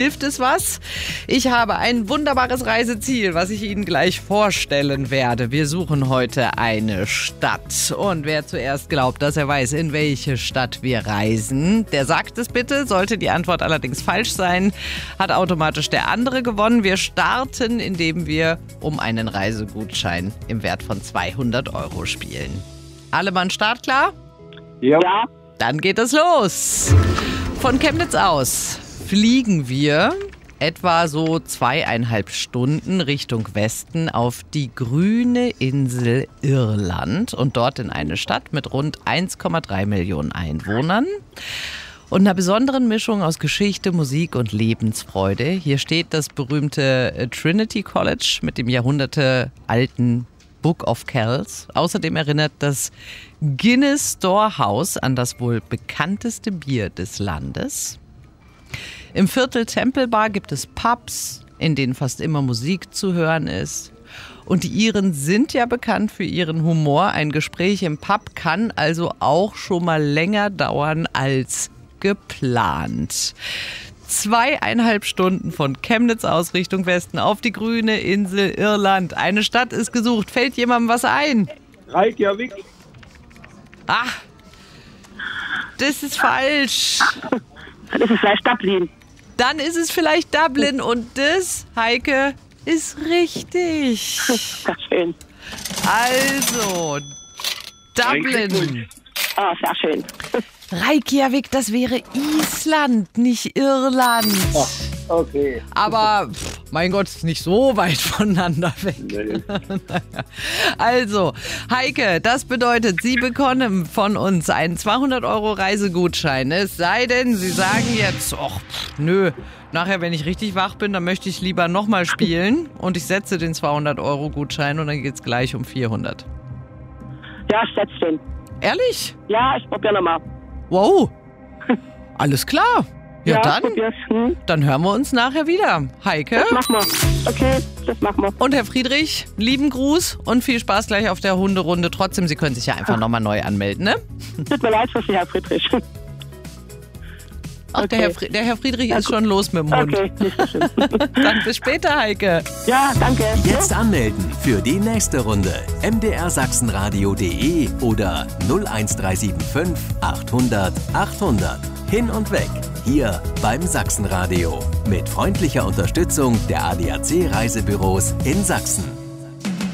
Hilft es was? Ich habe ein wunderbares Reiseziel, was ich Ihnen gleich vorstellen werde. Wir suchen heute eine Stadt. Und wer zuerst glaubt, dass er weiß, in welche Stadt wir reisen, der sagt es bitte. Sollte die Antwort allerdings falsch sein, hat automatisch der andere gewonnen. Wir starten, indem wir um einen Reisegutschein im Wert von 200 € spielen. Alle Mann startklar? Ja. Dann geht es los. Von Chemnitz aus fliegen wir etwa so 2,5 Stunden Richtung Westen auf die grüne Insel Irland und dort in eine Stadt mit rund 1,3 Millionen Einwohnern und einer besonderen Mischung aus Geschichte, Musik und Lebensfreude. Hier steht das berühmte Trinity College mit dem jahrhundertealten Book of Kells. Außerdem erinnert das Guinness Storehouse an das wohl bekannteste Bier des Landes. Im Viertel Temple Bar gibt es Pubs, in denen fast immer Musik zu hören ist. Und die Iren sind ja bekannt für ihren Humor. Ein Gespräch im Pub kann also auch schon mal länger dauern als geplant. 2,5 Stunden von Chemnitz aus Richtung Westen auf die grüne Insel Irland. Eine Stadt ist gesucht. Fällt jemandem was ein? Reykjavik. Ach, das ist falsch. Dann ist es vielleicht Dublin. Dann ist es vielleicht Dublin und das, Heike, ist richtig. Sehr schön. Also, Dublin. Ah, sehr schön. Reykjavik, das wäre Island, nicht Irland. Ach, okay. Aber, mein Gott, ist nicht so weit voneinander weg. Nee. Also, Heike, das bedeutet, Sie bekommen von uns einen 200 € Reisegutschein. Es sei denn, Sie sagen jetzt, nö, nachher, wenn ich richtig wach bin, dann möchte ich lieber nochmal spielen und ich setze den 200 € Gutschein und dann geht's gleich um 400. Ja, ich setze den. Ehrlich? Ja, ich probiere nochmal. Wow, alles klar. Ja, dann, probier's. dann hören wir uns nachher wieder. Heike Das machen wir. Okay, das machen wir. und Herr Friedrich, lieben Gruß und viel Spaß gleich auf der Hunderunde. Trotzdem, Sie können sich ja einfach nochmal neu anmelden, ne? Tut mir leid für Sie, Herr Friedrich. Ach, Okay. der Herr Friedrich ist schon los mit dem Mund. Okay, nicht so schlimm. Dann bis später, Heike. Ja, danke. Jetzt anmelden für die nächste Runde. mdrsachsenradio.de oder 01375 800 800. Hin und weg. Hier beim Sachsenradio. Mit freundlicher Unterstützung der ADAC Reisebüros in Sachsen.